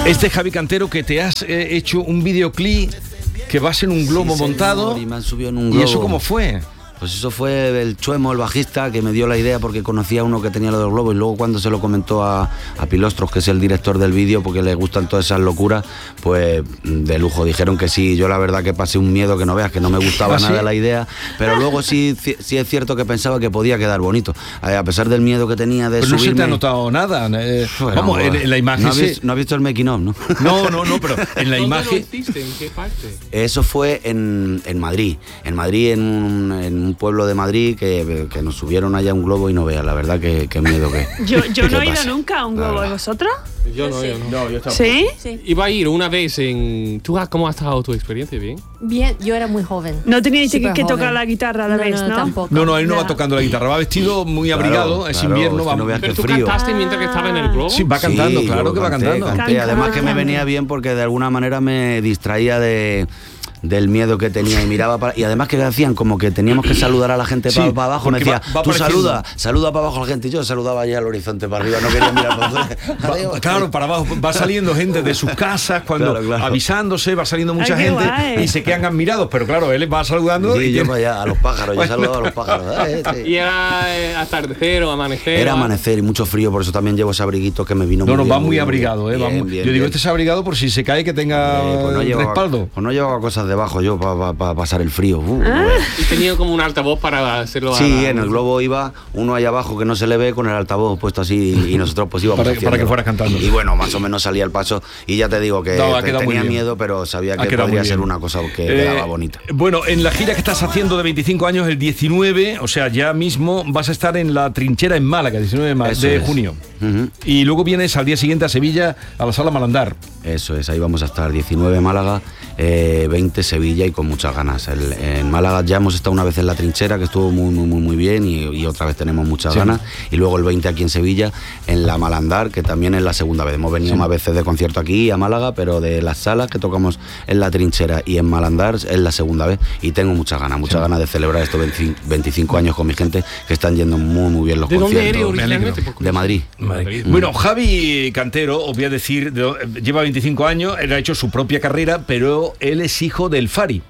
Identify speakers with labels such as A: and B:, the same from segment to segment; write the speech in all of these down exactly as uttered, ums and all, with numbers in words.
A: Este Javi Cantero, que te has eh, hecho un videoclip que vas en un globo
B: sí,
A: montado.
B: Y me han subido en un globo.
A: ¿Y eso cómo fue?
B: Pues eso fue el Chuemo, el bajista, que me dio la idea porque conocía a uno que tenía lo del globo, y luego cuando se lo comentó a, a Pilostros, que es el director del vídeo, porque le gustan todas esas locuras, pues de lujo, dijeron que sí. Yo la verdad que pasé un miedo que no veas, que no me gustaba
A: ¿Ah, sí?
B: nada la idea, pero luego sí, sí es cierto que pensaba que podía quedar bonito, a pesar del miedo que tenía de
A: Pero
B: subirme.
A: no se te ha notado nada. Eh,
B: Bueno,
A: vamos,
B: bueno.
A: en, en la imagen.
B: ¿No has,
A: se...
B: visto, ¿No has visto el making of, no?
A: No, no, no, pero en la imagen.
C: ¿Dónde lo hiciste? ¿En qué parte?
B: Eso fue en, en Madrid, en Madrid, en un, en un pueblo de Madrid, que, que nos subieron allá un globo y no veas, la verdad que, que miedo que
D: Yo, yo
B: que
D: no he ido
B: pase.
D: nunca a un globo, ¿y vosotros?
C: Yo no, yo no.
E: No, yo estaba.
D: ¿Sí?
F: Sí.
C: Iba a ir una vez en... ¿Tú has- cómo has estado tu experiencia? ¿Bien?
F: Bien, yo era muy joven.
D: No teníais que,
F: Súper
D: que
F: joven.
D: tocar la guitarra a la
F: No,
D: vez,
F: no,
D: ¿no?
F: tampoco.
A: No, no, él no
D: Ya.
A: va tocando la guitarra, va vestido muy
B: Claro,
A: abrigado, es
B: claro,
A: invierno.
B: es que
A: Va...
B: no veas
C: ¿Pero
B: qué
C: tú
B: frío.
C: cantaste mientras que estaba en el globo?
A: Sí, va cantando,
B: Sí,
A: claro
B: yo
A: que va
B: canté,
A: cantando.
B: canté.
D: Canta.
B: Además que me venía bien porque de alguna manera me distraía de del miedo que tenía y miraba para, y además que hacían como que teníamos que saludar a la gente
A: Sí,
B: para abajo, me
A: porque
B: decía,
A: va- va
B: tú
A: apareciendo.
B: saluda, saluda para abajo a la gente, y yo saludaba allá al horizonte para arriba, no quería mirar para abajo.
A: Va-
B: Adiós.
A: claro, para abajo va saliendo gente de sus casas cuando
B: Claro, claro.
A: avisándose, va saliendo mucha
D: Ay, qué
A: gente
D: guay.
A: y se quedan admirados, pero claro, él va saludando
B: Sí,
A: y
B: yo
A: tiene-
B: para allá, a los pájaros, yo
A: Bueno.
B: saludaba a los pájaros. Eh, sí.
C: ¿Y era eh, atardecer o amanecer?
B: Era
C: o-
B: amanecer y mucho frío, por eso también llevo ese abriguito que me vino
A: No,
B: muy
A: no,
B: bien.
A: va muy
B: bien,
A: abrigado, eh, va
B: bien,
A: muy-
B: bien,
A: Yo digo,
B: bien.
A: este es abrigado por si se cae que tenga
B: Eh, pues no llevaba,
A: respaldo.
B: pues no llevaba cosas debajo yo para pasar el frío. Uh,
D: Ah.
B: bueno.
C: Y tenía como un altavoz para hacerlo a
B: Sí,
C: la-
B: en el globo iba uno ahí abajo que no se le ve con el altavoz puesto así y nosotros pues íbamos
A: Para-
B: haciendo.
A: para que fueras cantando.
B: Y bueno, más o menos salía el paso y ya te digo que
A: No, ha
B: te-
A: quedado muy
B: tenía
A: bien.
B: miedo, pero sabía
A: Ha
B: que
A: quedado
B: podría
A: muy
B: ser
A: bien.
B: una cosa que
A: Eh,
B: quedaba bonita.
A: Bueno, en la gira que estás haciendo de veinticinco años, el diecinueve, o sea, ya mismo vas a estar en la Trinchera en Málaga, diecinueve de, ma-
B: Eso
A: de
B: es.
A: junio.
B: Ujú.
A: Y luego vienes al día siguiente a Sevilla, a la Sala Malandar.
B: Eso es, ahí vamos a estar diecinueve Málaga, eh, veinte Sevilla y con muchas ganas. El- en Málaga ya hemos estado una vez en la Trinchera, que estuvo muy, muy, muy, muy bien y, y otra vez tenemos muchas
A: Sí.
B: ganas. Y luego el veinte aquí en Sevilla, en la Malandar, que también es la segunda vez. Hemos venido
A: Sí.
B: más veces de concierto aquí a Málaga, pero de las salas que tocamos en la Trinchera y en Malandar es la segunda vez. Y tengo muchas ganas, muchas
A: Sí.
B: ganas de celebrar estos veinticinco, veinticinco años con mi gente, que están yendo muy, muy bien los
C: ¿De dónde
B: conciertos.
C: eres originalmente?
A: alegro.
C: Por
B: De Madrid.
C: Madrid.
A: Bueno, Javi Cantero, os voy a decir, de- lleva veinticinco años, él ha hecho su propia carrera, pero él es hijo del Fari,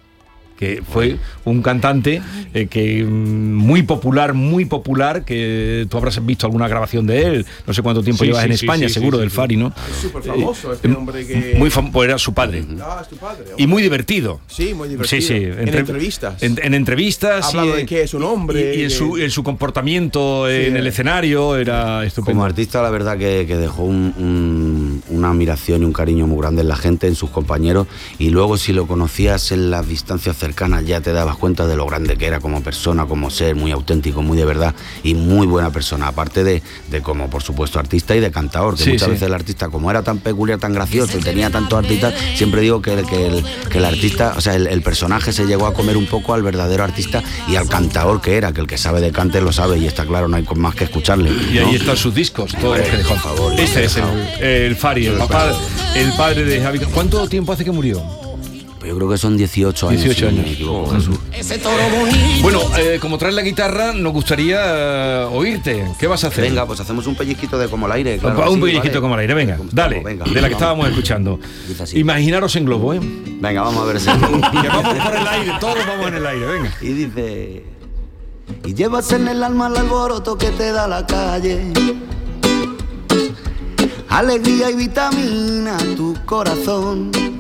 A: que fue un cantante eh, que mm, muy popular, muy popular, que tú habrás visto alguna grabación de él, no sé cuánto tiempo
C: Sí,
A: llevas
C: sí,
A: en
C: sí,
A: España,
C: sí,
A: seguro,
C: sí,
A: del
C: sí.
A: Fari, ¿no?
E: Es súper famoso este
A: Eh,
E: hombre que.
A: Muy famoso, pues era su padre.
E: Ah, es tu padre.
A: Y muy divertido.
E: Sí, muy divertido.
A: Sí, sí.
E: En
A: entre-
E: entrevistas.
A: En, en entrevistas.
E: Ha hablado
A: y-
E: de que es un hombre,
A: Y, y en,
E: de-
A: su, en su comportamiento
E: Sí,
A: en
E: eh.
A: el escenario era estupendo.
B: Como artista, la verdad que, que dejó un- un- una admiración y un cariño muy grande en la gente, en sus compañeros, y luego si lo conocías en las distancias cercanas ya te dabas cuenta de lo grande que era como persona, como ser, muy auténtico, muy de verdad y muy buena persona, aparte de, de como por supuesto artista y de cantador, que
A: Sí,
B: muchas
A: sí.
B: veces el artista, como era tan peculiar, tan gracioso y tenía tantos artistas, siempre digo que, el- que, el, que el artista, o sea, el, el personaje se llegó a comer un poco al verdadero artista y al cantador que era, que el que sabe de cante lo sabe y está claro, no hay más que escucharle.
A: Y ahí
B: ¿no?
A: están sus discos, todos los que dejó.
B: Por favor,
A: Este es el,
B: por favor.
A: el Fari, el papá, el padre de Javi. ¿Cuánto tiempo hace que murió?
B: Pues yo creo que son dieciocho años,
A: dieciocho
B: si no
A: años.
B: me equivoco, Jesús.
A: Bueno, eh, como traes la guitarra, nos gustaría eh, oírte. ¿Qué vas a hacer?
B: Venga, pues hacemos un pellizquito de como el aire. Claro,
A: un
B: que sí,
A: pellizquito
B: vale.
A: como el aire, venga,
B: Como
A: dale,
B: estamos, venga,
A: de la que
B: vamos.
A: estábamos escuchando.
B: Dice así.
A: Imaginaros en globo, ¿eh?
B: Venga, vamos a ver si.
A: Que vamos por el aire, todos vamos en el aire, venga.
B: Y dice: y llevas en el alma el alboroto que te da la calle, alegría y vitamina a tu corazón.